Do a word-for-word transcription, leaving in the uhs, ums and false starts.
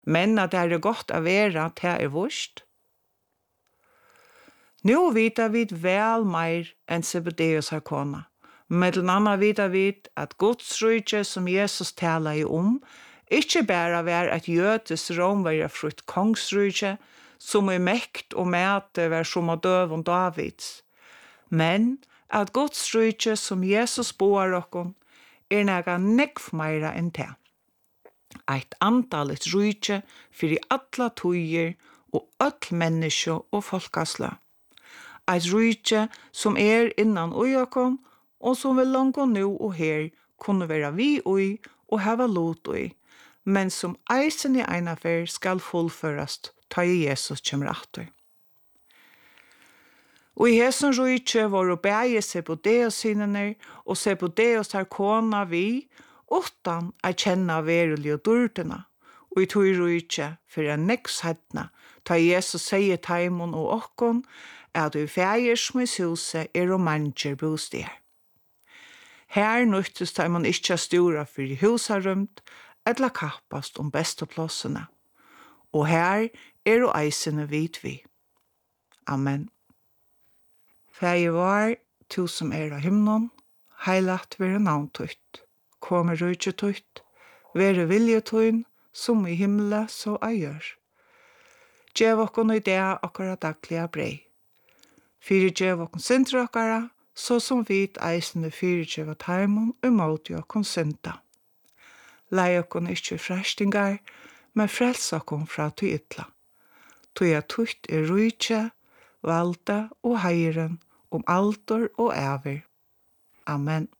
men at det er godt å være til er vurst. Nå vita vi vel mer enn Zebedeus har kona. Mellom annet vita vi at Guds rike som Jesus taler i om, ikke bare var et jødes romverjafrutt kongsrike, som i mekt og mæte var som av døven Davids, men at Guds rike som Jesus boar okkom, er nega nekv meira enn det. Eit antalet rike fyrir alla tøyer og öll menneske og folkaslø. Eit rike som er innan ui okkom, og som vil langt nu og her kunne være vi ui og hava lot ui, men som eisen i einafer skal fullførast ta i Jesus kommer atter. Og i hesen rujtje var og bæge Zebedeus sinne og Zebedeus har kona vi, utan a kjenna verulig og durdena, og i tog rujtje for en nekshedna, ta Jesus sier taimon og okkon, at i fægersmis huset er og manger bosteder. Her nøyttes taimon ikkje stora for i husarrumt, etla kappast om besteplassene. Og her er og eisene vid vi. Amen. Fæge var, to som er av himnon, heilat være navntøyt, kommer rujtje tøyt, være viljetøyn, som i himle så eier. Gjev okkon i det akkara daglige brei. Fyre gjev okkon sintre akkara, så som vit eisene fyre gjev taimon og måte okkon sinta. Lei okkon ikkje frestingar, men frels okkon fra tu ytla. Tu er tutt er rujtje, valda og heiren, om altor og æver. Amen.